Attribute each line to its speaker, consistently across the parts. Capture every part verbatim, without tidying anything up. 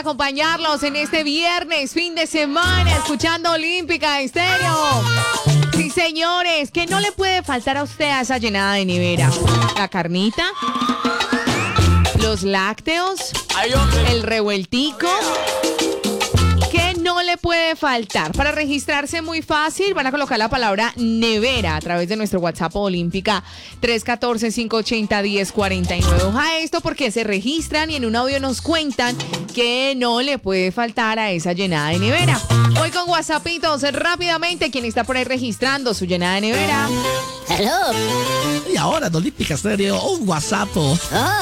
Speaker 1: acompañarlos en este viernes, fin de semana, escuchando Olímpica Estéreo. Sí, señores, ¿qué no le puede faltar a usted a esa llenada de nevera? La carnita, los lácteos, el revueltico. ¿Qué no le puede faltar? Para registrarse muy fácil, van a colocar la palabra nevera a través de nuestro WhatsApp Olímpica tres uno cuatro, cinco ocho cero, uno cero cuatro nueve. Oja esto porque se registran y en un audio nos cuentan que no le puede faltar a esa llenada de nevera. Voy con WhatsAppitos rápidamente. ¿Quién está por ahí registrando su llenada de nevera?
Speaker 2: Hello. Y ahora en Olímpica Estéreo, un WhatsApp. Oh.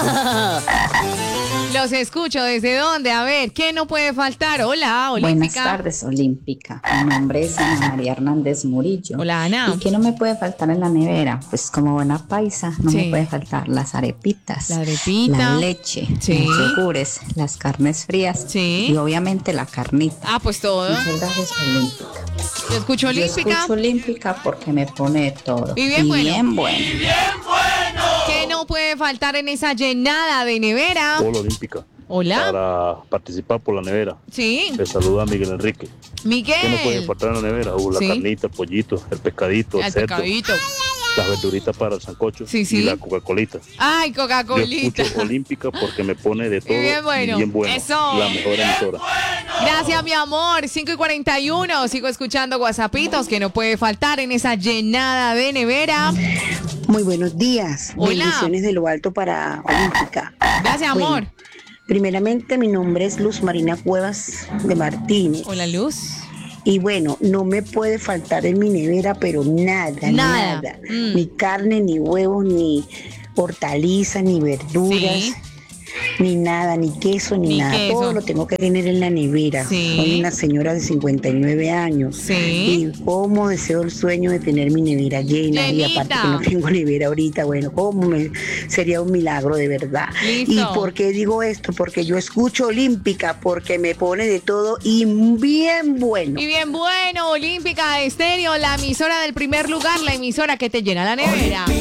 Speaker 1: Los escucho. ¿Desde dónde? A ver, ¿qué no puede faltar? Hola, Olímpica.
Speaker 3: Buenas tardes, Olímpica. Mi nombre es Ana María Hernández Murillo.
Speaker 1: Hola, Ana.
Speaker 3: ¿Y qué no me puede faltar en la nevera? Pues como buena paisa, no
Speaker 1: Sí.
Speaker 3: me puede faltar las arepitas,
Speaker 1: La arepita.
Speaker 3: la leche,
Speaker 1: Sí.
Speaker 3: los yogures, las carnes frías
Speaker 1: Sí.
Speaker 3: y obviamente la carnita.
Speaker 1: Ah, pues todo.
Speaker 3: Muchas gracias, Olímpica.
Speaker 1: Yo escucho
Speaker 3: Yo
Speaker 1: Olímpica.
Speaker 3: escucho Olímpica porque me pone de todo.
Speaker 1: Y bien bueno.
Speaker 3: bien bueno.
Speaker 1: ¿Qué no puede faltar en esa llenada de nevera?
Speaker 4: Hola Olímpica.
Speaker 1: Hola.
Speaker 4: Para participar por la nevera.
Speaker 1: Sí.
Speaker 4: Le saluda Miguel Enrique.
Speaker 1: Miguel.
Speaker 4: ¿Qué no puede faltar en la nevera? Uh, la
Speaker 1: Sí.
Speaker 4: carnita, el pollito, el pescadito, el,
Speaker 1: El
Speaker 4: cerdo,
Speaker 1: pescadito.
Speaker 4: las verduritas para el sancocho
Speaker 1: Sí, sí.
Speaker 4: y la Coca-Colita.
Speaker 1: Ay,
Speaker 4: Yo
Speaker 1: Coca-Colita.
Speaker 4: escucho Olímpica porque me pone de todo
Speaker 1: Y bien bueno.
Speaker 4: y bien bueno.
Speaker 1: Eso.
Speaker 4: La mejor emisora.
Speaker 1: Gracias, mi amor. cinco y cuarenta y uno. Sigo escuchando WhatsAppitos que no puede faltar en esa llenada de nevera.
Speaker 5: Muy buenos días.
Speaker 1: Hola.
Speaker 5: Bendiciones de lo alto para Olímpica.
Speaker 1: Gracias,
Speaker 5: Bueno,
Speaker 1: amor.
Speaker 5: primeramente, mi nombre es Luz Marina Cuevas de Martínez.
Speaker 1: Hola, Luz.
Speaker 5: Y bueno, no me puede faltar en mi nevera, pero nada,
Speaker 1: Nada.
Speaker 5: nada.
Speaker 1: Mm.
Speaker 5: Ni carne, ni huevos, ni hortalizas, ni verduras.
Speaker 1: Sí.
Speaker 5: Ni nada, ni queso, ni,
Speaker 1: Ni
Speaker 5: nada.
Speaker 1: queso.
Speaker 5: Todo lo tengo que tener en la nevera.
Speaker 1: Sí.
Speaker 5: Soy una señora de cincuenta y nueve años.
Speaker 1: Sí.
Speaker 5: Y cómo deseo el sueño de tener mi nevera llena. Y aparte
Speaker 1: Llenita.
Speaker 5: que no tengo nevera ahorita, bueno, cómo me sería un milagro de verdad.
Speaker 1: Listo.
Speaker 5: ¿Y por qué digo esto? Porque yo escucho Olímpica, porque me pone de todo y bien bueno.
Speaker 1: Y bien bueno, Olímpica Estéreo, la emisora del primer lugar, la emisora que te llena la nevera.